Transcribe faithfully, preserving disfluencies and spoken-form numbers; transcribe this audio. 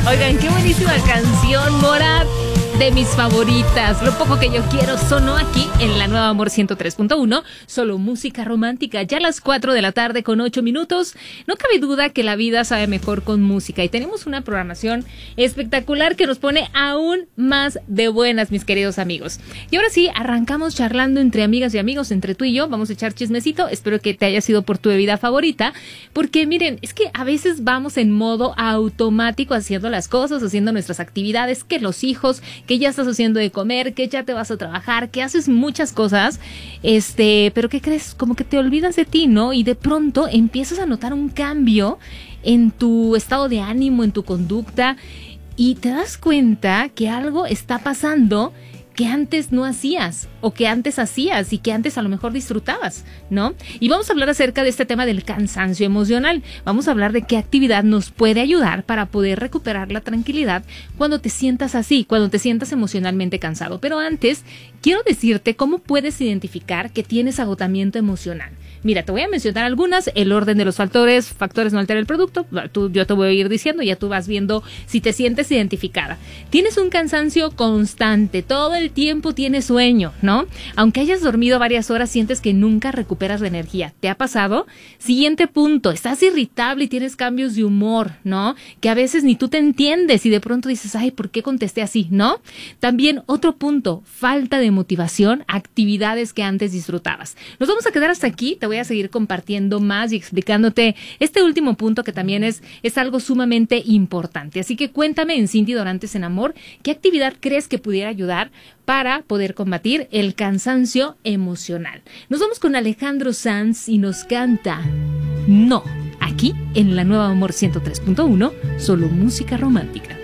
Oigan, qué buenísima canción, Morat, de mis favoritas. Lo poco que yo quiero sonó aquí en la Nueva Amor ciento tres punto uno. Solo música romántica. Ya a las cuatro de la tarde con ocho minutos. No cabe duda que la vida sabe mejor con música. Y tenemos una programación espectacular que nos pone aún más de buenas, mis queridos amigos. Y ahora sí, arrancamos charlando entre amigas y amigos, entre tú y yo. Vamos a echar chismecito. Espero que te haya sido por tu bebida favorita. Porque miren, es que a veces vamos en modo automático haciendo las cosas, haciendo nuestras actividades, que los hijos, que ya estás haciendo de comer, que ya te vas a trabajar, que haces muchas cosas, este, pero ¿qué crees? Como que te olvidas de ti, ¿no? Y de pronto empiezas a notar un cambio en tu estado de ánimo, en tu conducta, y te das cuenta que algo está pasando que antes no hacías, o que antes hacías y que antes a lo mejor disfrutabas, ¿no? Y vamos a hablar acerca de este tema del cansancio emocional. Vamos a hablar de qué actividad nos puede ayudar para poder recuperar la tranquilidad cuando te sientas así, cuando te sientas emocionalmente cansado. Pero antes, quiero decirte cómo puedes identificar que tienes agotamiento emocional. Mira, te voy a mencionar algunas, el orden de los factores, factores no altera el producto, tú, yo te voy a ir diciendo, ya tú vas viendo si te sientes identificada. Tienes un cansancio constante, todo el tiempo tienes sueño, ¿no? Aunque hayas dormido varias horas, sientes que nunca recuperas la energía. ¿Te ha pasado? Siguiente punto, estás irritable y tienes cambios de humor, ¿no? Que a veces ni tú te entiendes y de pronto dices, ay, ¿por qué contesté así? ¿No? También otro punto, falta de motivación, actividades que antes disfrutabas. Nos vamos a quedar hasta aquí, te voy a seguir compartiendo más y explicándote este último punto que también es, es algo sumamente importante. Así que cuéntame en Cinti Dorantes en Amor, ¿qué actividad crees que pudiera ayudar para poder combatir el cansancio emocional? Nos vamos con Alejandro Sanz y nos canta No, aquí en la Nueva Amor ciento tres punto uno, solo música romántica.